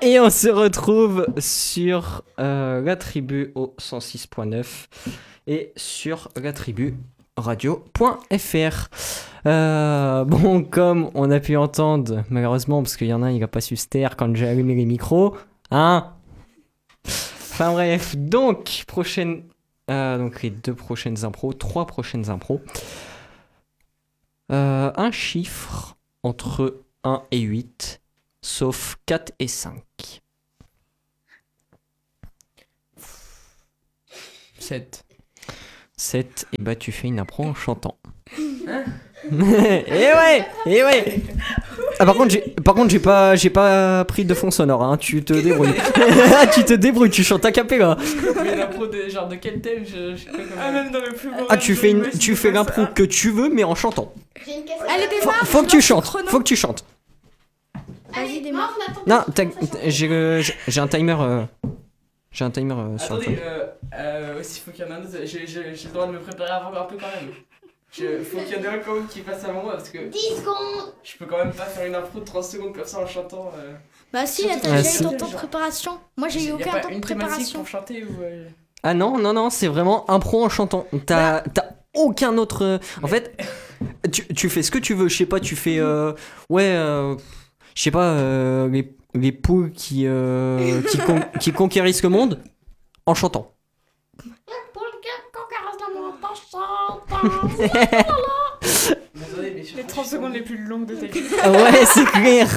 Et on se retrouve sur la tribu au 106.9 et sur la tribu radio.fr. Bon, comme on a pu entendre, malheureusement, parce qu'il y en a, il n'a pas su se taire quand j'ai allumé les micros, hein. Enfin bref, donc les 2 prochaines impros, 3 prochaines impros. Un chiffre entre 1 et 8, sauf 4 et 5. 7. 7, et bah tu fais une impro en chantant. Et ouais. Ah, par contre j'ai pas pris de fond sonore, hein. Tu te débrouilles. Tu chantes à cappella. Mais l'impro genre de quel thème je sais pas comment. Ah, même dans le plus beau. Ah, tu fais l'impro que tu veux, mais en chantant. J'ai une question. Allez, démarre. Faut que tu chantes. Vas-y, démarre. Non, j'ai un timer. J'ai un timer sur le Attendez, téléphone. aussi faut qu'il y en ait un autre. J'ai le droit de me préparer avant un peu quand même. Faut qu'il y en ait un quand même qui passe avant moi parce que 10 secondes. je peux quand même pas faire une impro de 30 secondes comme ça en chantant. Bah si, Surtout- t'as Ah, déjà si. eu ton temps de préparation. Moi j'ai eu Y a aucun pas temps de une thématique préparation. pour chanter ou. Ah non, c'est vraiment impro en chantant. T'as aucun autre. En fait, tu fais ce que tu veux. Je sais pas, tu fais. Je sais pas, les poules qui conquérissent le monde en chantant. Pour le gars, quand dans mon chante. Mais attendez, mais Les 30 secondes les plus longues de ta vie. Ah ouais, c'est clair.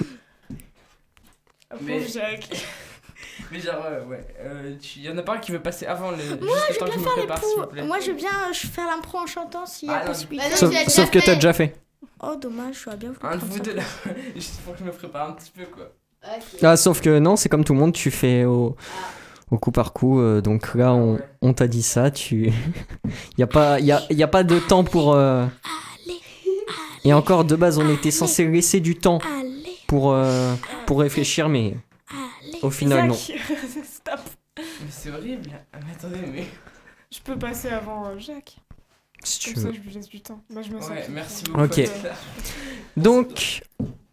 Mais- Pauvre Jacques. Mais genre, ouais. Y en a pas un qui veut passer avant le. Moi juste le temps que je me prépare, s'il vous plaît. Moi je veux bien faire l'impro en chantant s'il y a Ah, non. possibilité. Vas-y. Sauf, tu l'as déjà sauf que fait. t'as déjà fait. Oh dommage, j'aurais bien voulu Un de prendre vous ça. deux là. Juste pour que je me prépare un petit peu quoi. Ok. Ah, sauf que non, c'est comme tout le monde, tu fais au coup par coup. Donc là, on t'a dit ça. Y a pas de temps pour. Et encore de base, on était censé laisser du temps Allez, pour réfléchir, mais allez. au final non. Zach, stop. Mais c'est horrible. Ah, mais attendez, mais. Je peux passer avant Jacques. Si tu Comme veux. ça, je lui laisse du temps. Moi, je me sens. Ouais, plus merci tranquille. beaucoup. Ok. Donc,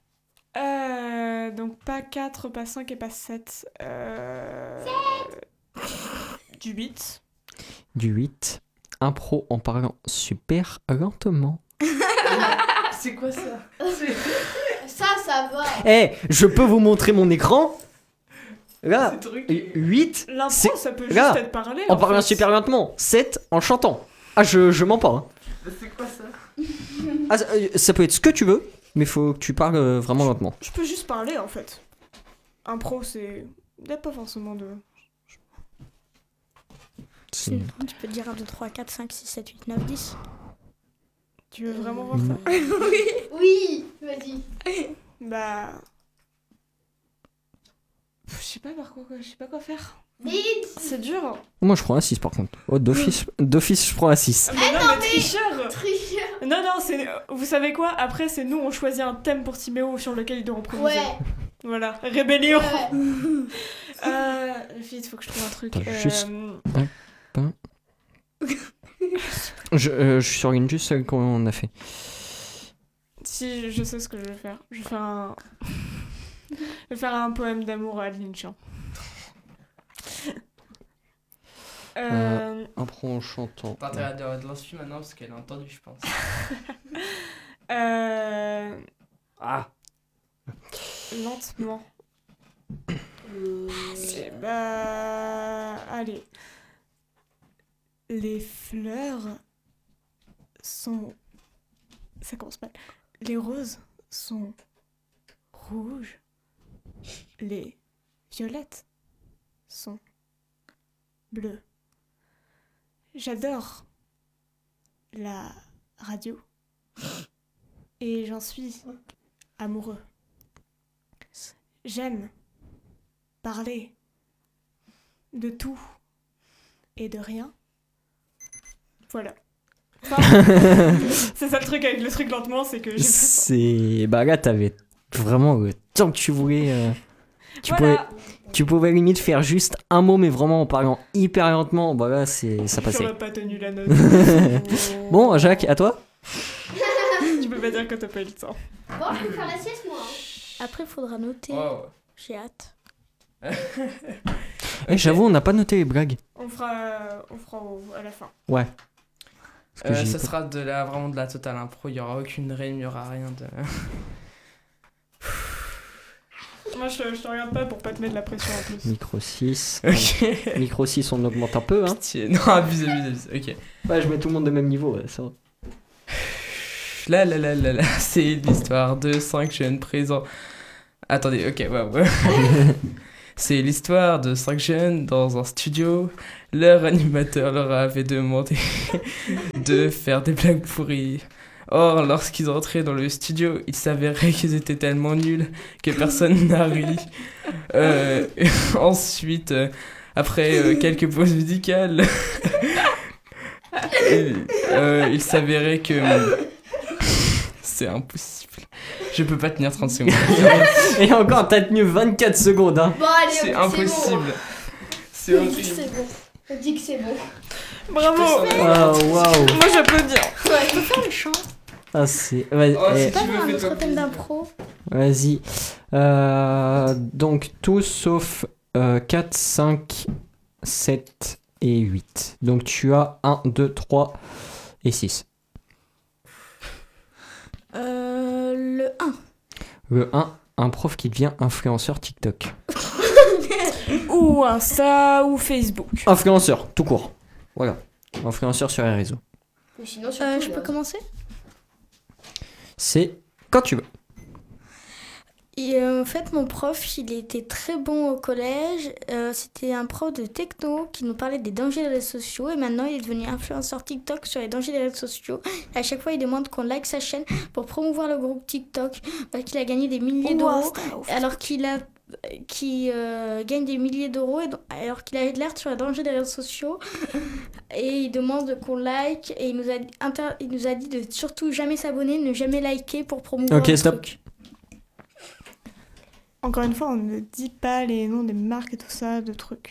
Donc, pas 4, pas 5 et pas 7. Du 8. du 8, impro en parlant super lentement. C'est quoi ça? Ça va. Eh, je peux vous montrer mon écran. Là, Ce truc. 8 L'impro, c'est ça peut là, juste être parlé. en parlant fait. super lentement. 7 en chantant. Ah, je mens pas. Hein. C'est quoi ça? Ah, ça peut être ce que tu veux, mais faut que tu parles vraiment lentement. Je peux juste parler en fait. Impro, c'est. Il n'y a pas forcément de. C'est- Tu peux dire 1, 2, 3, 4, 5, 6, 7, 8, 9, 10. Tu veux vraiment voir ça? Oui, vas-y. Bah. Je sais pas par quoi, je sais pas quoi faire. Vite. C'est dur. Moi, je prends un 6 par contre. Oh, d'office, je prends un 6. Ah, mais non, non, mais mais- tricheur. Tricheur. Non, non, c'est. Vous savez quoi? Après, c'est nous, on choisit un thème pour Timéo sur lequel il doit improviser. Ouais. Voilà, rébellion. Ouais. Vite, faut que je trouve un truc. Attends, juste- Je surligne juste celle qu'on a fait. Si, je sais ce que je vais faire. Je vais faire un. Je vais faire un poème d'amour à Adeline Chan. Impro en chantant. T'as intérêt de l'insu maintenant parce qu'elle a entendu, je pense. Ah. Lentement. Eh bah, allez. Les fleurs sont. Ça commence mal. Les roses sont rouges. Les violettes sont bleues. J'adore la radio. Et j'en suis amoureux. J'aime parler de tout et de rien. Voilà. Enfin, c'est ça le truc avec le truc lentement, c'est que j'ai pas... C'est. Bah là, t'avais vraiment le temps que tu voulais. Voilà. Tu pouvais limite faire juste un mot, mais vraiment en parlant hyper lentement. Bah là, ça passait. J'aurais pas tenu la note. Bon, Jacques, à toi. Tu peux pas dire que t'as pas eu le temps. Bon, je peux faire la sieste, moi. Hein. Après, il faudra noter. Wow. J'ai hâte. J'avoue, on n'a pas noté les blagues. On fera à la fin. Ouais. Parce que j'ai Ça pas- sera vraiment de la totale impro, il n'y aura aucune rime, il n'y aura rien de... Moi, je te regarde pas pour pas te mettre la pression en plus. Micro 6. Ok. Micro 6, on augmente un peu. Hein. Pitié. Non, abuse, ok. Ouais, je mets tout le monde au même niveau. Ouais, ça va. Là, c'est l'histoire de 5 jeunes présents. Attendez, ok, ouais. C'est l'histoire de 5 jeunes dans un studio. Leur animateur leur avait demandé de faire des blagues pourries. Or, lorsqu'ils entraient dans le studio, il s'avérait qu'ils étaient tellement nuls que personne n'a ri. Ensuite, après quelques pauses musicales, il s'avérait que... C'est impossible. Je peux pas tenir 30 secondes. Et encore, t'as tenu 24 secondes. Hein. Bon, allez, C'est bon. impossible. C'est On dit que horrible. c'est bon. On dit que c'est bon. Bravo. Ah, waouh. Moi, j'applaudis. Ouais. Tu peux faire le chant. Ah, c'est. Ouais, Oh, eh, si Pas tu veux, dans un fais-toi autre thème plaisir. d'impro. vas-y. Donc, tout sauf 4, 5, 7 et 8. Donc, tu as 1, 2, 3 et 6. Le 1. Le 1, un prof qui devient influenceur TikTok. Ou Insta, ou Facebook. Influenceur, tout court. Voilà. Influenceur sur les réseaux. Mais sinon, surtout, Je peux commencer C'est quand tu veux. Et en fait, mon prof, il était très bon au collège. C'était un prof de techno qui nous parlait des dangers des réseaux sociaux. Et maintenant, il est devenu influenceur TikTok sur les dangers des réseaux sociaux. Et à chaque fois, il demande qu'on like sa chaîne pour promouvoir le groupe TikTok. Parce qu'il a gagné des milliers d'euros. Alors qu'il gagne des milliers d'euros. Alors qu'il a l'air sur les dangers des réseaux sociaux. Et il demande qu'on like. Et il nous a dit de surtout jamais s'abonner, ne jamais liker pour promouvoir Ok, le stop. truc. Encore une fois, on ne dit pas les noms des marques et tout ça, de trucs.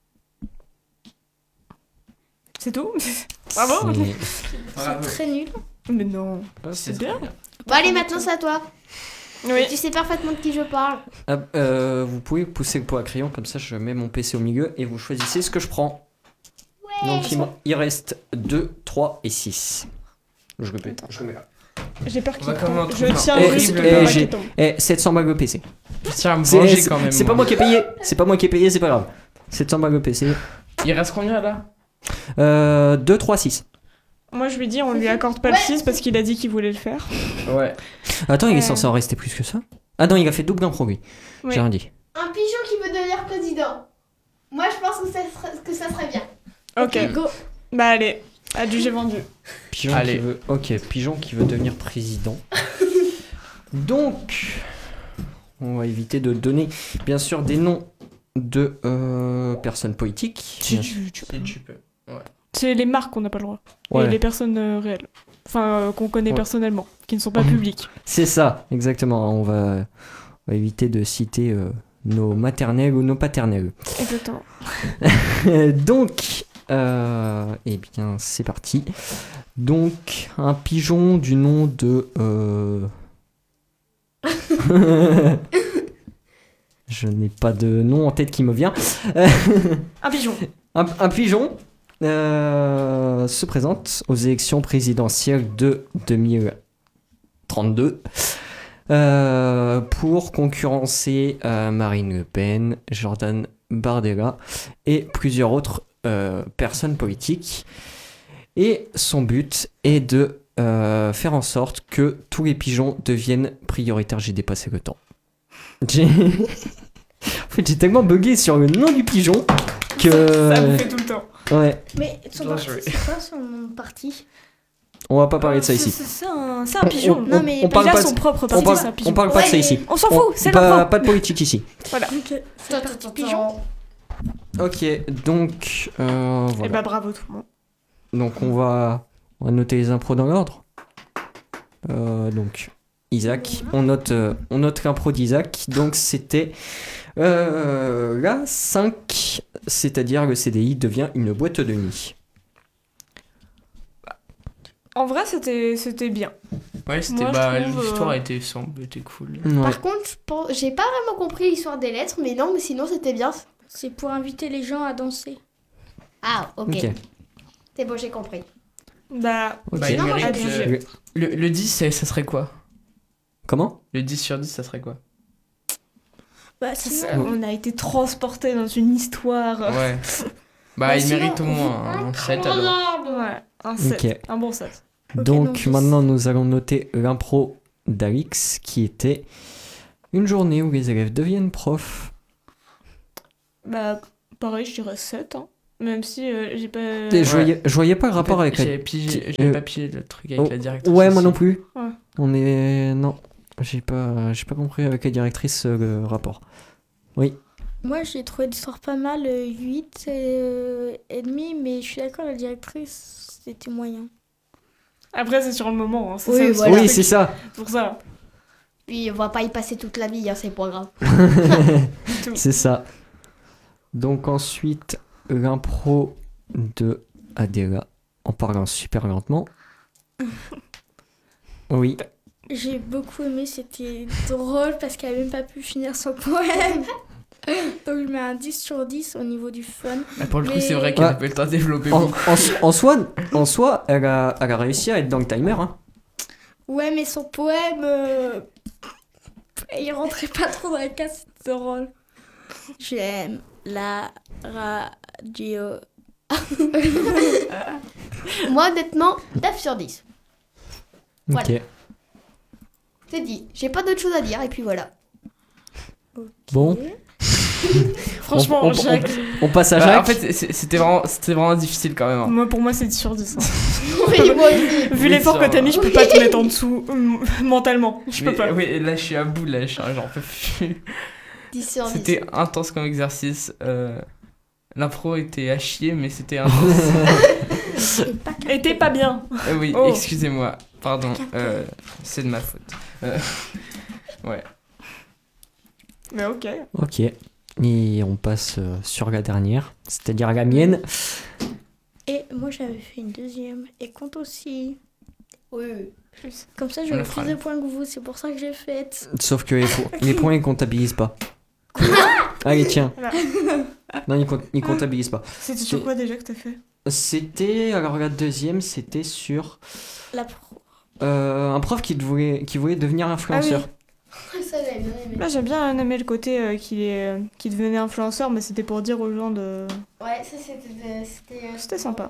C'est tout. Bravo. C'est- Bravo. C'est très nul. Mais non. C'est bien. Bon, allez, maintenant, c'est à toi. Oui. Tu sais parfaitement de qui je parle. Ah, vous pouvez pousser le pot à crayon, comme ça je mets mon PC au milieu et vous choisissez ce que je prends. Donc il reste 2, 3 et 6. Je répète. Je remets là. J'ai peur On qu'il va quand même en tombe. trouver Je un tiens horrible, le risque là. de pas j'ai- qu'il tombe. Eh, 700 balles au PC. Je tiens à me venger C'est quand même. c'est pas moi qui ai payé. C'est pas moi qui ai payé, c'est pas grave. 700 balles au PC. Il reste combien là 2, 3, 6. Moi, je lui dis, on lui accorde pas le 6 parce qu'il a dit qu'il voulait le faire. Ouais. Attends, il est censé en rester plus que ça. Ah non, il a fait double d'impro lui. Oui. J'ai rien dit. Un pigeon qui veut devenir président. Moi, je pense que ça serait bien. Ok. Go. Bah allez, adjugé vendu. Pigeon Allez. qui veut. Ok, pigeon qui veut devenir président. Donc, on va éviter de donner, bien sûr, des noms de personnes politiques. Si Si tu peux. C'est les marques qu'on n'a pas le droit. Ouais. Et les personnes réelles. Enfin, qu'on connaît Ouais. personnellement, qui ne sont pas Ouais. publiques. C'est ça, exactement. On va éviter de citer nos maternelles ou nos paternelles. Exactement. Donc, eh bien, c'est parti. Donc, un pigeon du nom de... Je n'ai pas de nom en tête qui me vient. Un pigeon. Un pigeon se présente aux élections présidentielles de 2032 pour concurrencer Marine Le Pen, Jordan Bardella et plusieurs autres personnes politiques. Et son but est de faire en sorte que tous les pigeons deviennent prioritaires. J'ai dépassé le temps. En fait, j'ai tellement bugué sur le nom du pigeon que... Ça vous fait tout le temps. Ouais, Mais son Bien parti, joué. c'est quoi son parti? on va pas parler de ça ici. C'est un pigeon. On- Non, mais on parle il a pas son de- propre on parti, parle, c'est un pigeon. on parle pas de ça Ouais, ici. On s'en fout, c'est pas, l'info. pas de politique ici. Voilà. C'est un parti pigeon. Ok, donc Et voilà. bah bravo tout le monde. Donc on va noter les impros dans l'ordre. Donc Isaac, on note l'impro d'Isaac. Donc c'était la 5, c'est-à-dire le CDI devient une boîte de nuit. En vrai, c'était bien. Ouais, c'était Moi, je trouve, l'histoire était cool. Ouais. Par contre, j'ai pas vraiment compris l'histoire des lettres, mais non, mais sinon c'était bien. C'est pour inviter les gens à danser. Ah, ok. Ok. C'est bon, j'ai compris. Bah, Ok. Bah, il Non, mérite, abusé. le 10, ça serait quoi? Comment? Le 10 sur 10, ça serait quoi? Bah, sinon, on a été transporté dans une histoire. Ouais. Bah, Bah, il sinon, mérite au moins un 7 alors. Ouais, un 7. Ok. Un bon 7. Ok, Donc donc, maintenant nous allons noter l'impro d'Alix qui était une journée où les élèves deviennent profs. Bah, pareil, je dirais 7. Hein. Même si j'ai pas. Et je voyais pas le rapport avec la... J'avais pas pigé le truc avec la directrice. Ouais, moi aussi. non plus. Ouais. On est... Non, j'ai pas compris avec la directrice le rapport. Oui. moi, j'ai trouvé l'histoire pas mal, 8 et demi, mais je suis d'accord, la directrice, c'était moyen. Après, c'est sur le moment. Hein. C'est Oui, ça, le voilà. truc. Oui, c'est ça. C'est pour ça. Puis on va pas y passer toute la vie, hein, c'est pas grave. C'est ça. Donc ensuite, l'impro de Adela en parlant super lentement. Oui. J'ai beaucoup aimé, c'était drôle parce qu'elle a même pas pu finir son poème. Donc je mets un 10 sur 10 au niveau du fun. Ah, pour le coup, Mais- c'est vrai qu'elle Ouais. a pas eu le temps de développer En, beaucoup. en soi, elle a réussi à être dans le timer. Hein. Ouais, mais son poème, il rentrait pas trop dans la case, c'était drôle. J'aime la radio. Moi, honnêtement, 9 sur 10. Voilà. Ok. C'est dit. J'ai pas d'autre chose à dire, et puis voilà. Bon. Franchement, on, Jacques, on passe à Bah, Jacques. en fait, c'était vraiment difficile quand même. Hein. pour moi, c'est 10 sur 10. Hein. Oui, moi aussi. Vu l'effort que t'as mis, je peux pas te mettre en dessous mentalement. Je peux Mais, pas. oui, là, je suis à bout, là, j'en peux plus. 10 sur 10. C'était intense comme exercice. L'impro était à chier, mais c'était intense. Et t'es pas bien. Oui, Oh. excusez-moi, pardon, c'est de ma faute. Ouais. Mais ok. Ok. Et on passe sur la dernière, c'est-à-dire la mienne. Et moi j'avais fait une deuxième. Et compte aussi. Oui, oui. Comme ça On j'avais le fera. plus de points que vous, c'est pour ça que j'ai fait. Sauf que les points ils comptabilisent pas. Allez, tiens. Voilà. Non, ils comptabilisent pas. C'était sur quoi déjà que t'as fait? C'était. Alors la deuxième, c'était sur La pro. un prof qui voulait devenir influenceur. Ça, j'avais bien aimé. Là, j'ai bien aimé le côté qui devenait influenceur, mais c'était pour dire aux gens de. Ouais, ça, c'était... C'était sympa.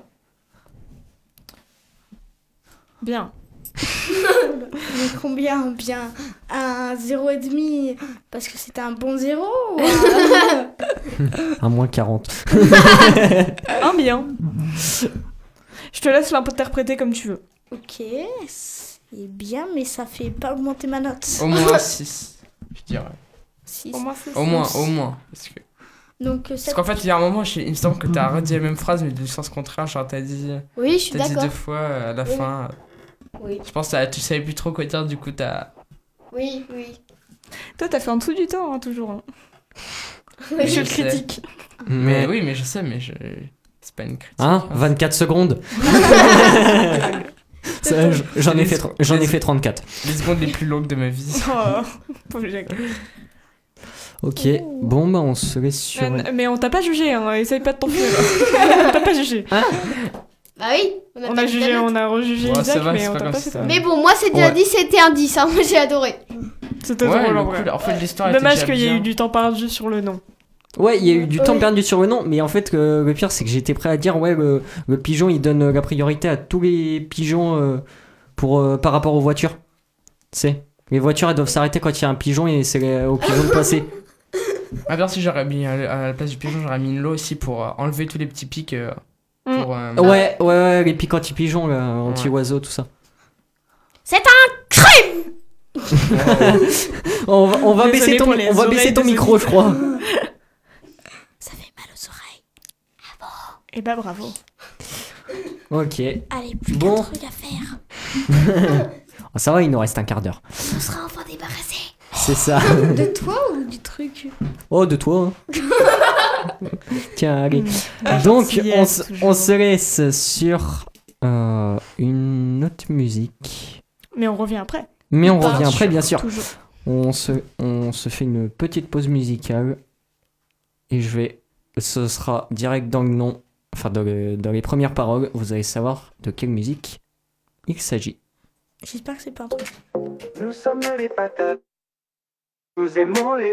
Bien. Mais combien bien? Un 0,5 parce que c'était un bon 0 ou un- Un moins 40. Un bien. Je te laisse l'interpréter comme tu veux. Ok, c'est bien, mais ça fait pas augmenter ma note. Au moins 6, je dirais. 6. Au moins, c'est Au moins. Donc, Parce 7. qu'en fait, il y a un moment, il me semble que t'as redit la même phrase, mais du sens contraire. Genre, t'as dit Oui, je suis deux d'accord. fois à la Oui. fin. Oui, Je pense que tu savais plus trop quoi dire, du coup, t'as. oui, oui. Toi, t'as fait en dessous du temps, hein, toujours. Hein. Oui, je je sais. critique. Mais oui, mais je sais, mais c'est pas une critique. Hein 24 secondes. Ça, j'en ai fait 34. Les secondes les plus longues de ma vie. Oh, pauvre Jacques. Ok, bon bah on se laisse sur... Mais on t'a pas jugé, hein. Essaye pas de t'enfuir. On t'a pas jugé. Bah oui, On pas a dit jugé, la note. on a rejugé Ouais, ça Isaac, va, mais c'est on pas t'a comme pas si fait ça- Mais bon, moi, c'est déjà Ouais. dit, c'était un 10, hein. Moi, j'ai adoré. C'était Ouais, drôle en le vrai. coup, en fait, l'histoire était Dommage déjà qu'il y ait bien. eu du temps perdu sur le nom. Ouais, il y a eu du Oui. temps perdu sur le nom, mais en fait le pire c'est que j'étais prêt à dire ouais le pigeon il donne la priorité à tous les pigeons par rapport aux voitures. Tu sais, les voitures elles doivent s'arrêter quand il y a un pigeon et c'est au pigeon de passer. Ah, bien si j'aurais mis à la place du pigeon, j'aurais mis une lot aussi pour enlever tous les petits pics. Pour, Ouais, les pics anti-pigeons, là, anti-oiseaux, tout ça. C'est un crime. On va Désolé baisser pour les on va oreilles baisser ton des micro, je crois. Ça fait mal aux oreilles. Et bah bravo. Ok. Allez, plus Bon. qu'un truc à faire. Oh, ça va, il nous reste un quart d'heure. On sera enfin débarrassé. C'est ça. De toi ou du truc? Oh, de toi. Hein. Tiens, allez. Ah, Donc, gentillesse, toujours. on se laisse sur une autre musique. Mais on revient après. Mais on Bien revient après, sûr, bien sûr. Toujours. On se fait une petite pause musicale. Et ce sera direct dans le nom, enfin dans les premières paroles. Vous allez savoir de quelle musique il s'agit. J'espère que c'est pas un truc. Nous sommes les patates. Nous aimons les